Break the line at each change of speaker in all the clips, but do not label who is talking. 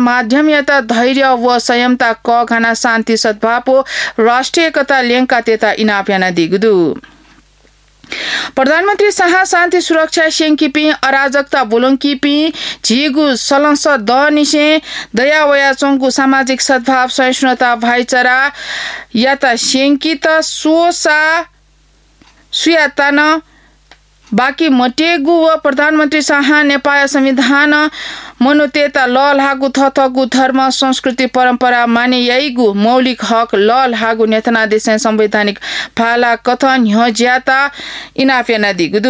माध्यम यता धैर्य व संयमता क घना शान्ति सद्भाव राष्ट्रिय एकता लेंका तेता इनाप्याना दिगुदु प्रधानमन्त्री शाह शान्ति सुरक्षा सेंकिपी अराजकता बोलंकिपी झिगु सलंस द निसे दया वया चोंगु सामाजिक सद्भाव सहिष्णुता भाइचारा याता सेंकित सोसा सुयातान बाकी मटेगु व प्रधानमन्त्री शाह नेपाल संविधान मनुतेता लल हागु थथगु धर्म संस्कृति परम्परा माने याइगु मौलिक हक लल हागु नेतना देश संवैधानिक फाला कथन ज्याता इनाफेना दिगुदु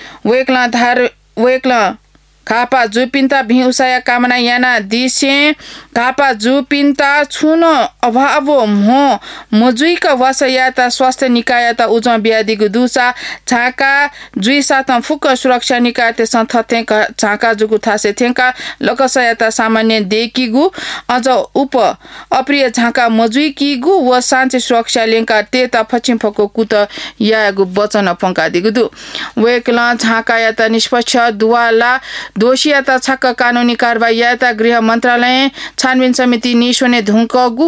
वेक्ला घापा जुपिन्ता भिउसाया कामना याना दिसे घापा जुपिन्ता छुन अभाव मो मजुइका वासयाता स्वास्थ्य निकायता उजमा ब्यादिगु दुसा झाका जुइ सात फुक सुरक्षा निकायते संथथे झाका जुगु थासे थेंका लकसयाता सामान्य देखिगु अझ उप अप्रिय झाका मजुइकीगु व शान्ति सुरक्षा लेंका तेता पश्चिम फको कुत यागु वचन पंका दिगुदु वेकला झाका याता निष्पक्ष दुवाला दोषियाता छक्क कानुनी कारबाही याता गृह मन्त्रालय छानबिन समिति निशोने धुङ्कगु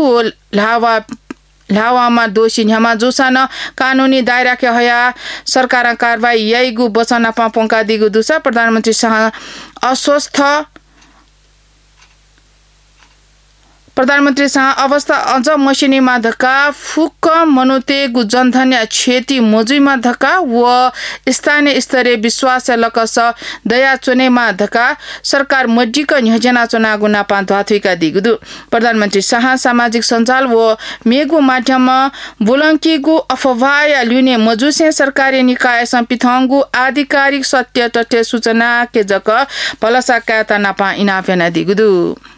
लावामा दोषी न्यामा जोसान कानुनी दायरा के हया सरकार कारबाही याइगु बचना पंका दिगु दुसा प्रधानमन्त्री शाह अस्वस्थ प्रधानमन्त्री शाह अवस्था अझ मसिनीमा धक्का फुक्क मनुतेगु जनधन्य क्षति मजुइमा धक्का व स्थानीय स्तरीय विश्वास लकस दया चुनेमा धक्का सरकार मड्डीक न्यजना चुनागु नापा ध्वाथुइका दिगुदु प्रधानमन्त्री शाह सामाजिक सञ्जाल व मेगु माध्यम बोलंकीगु अफवाह ल्युने मजुसे सरकारी निकाय संपिथंगु आधिकारिक सत्य तथ्य सूचना के जक पलसा काता नापा इनाफेना दिगुदु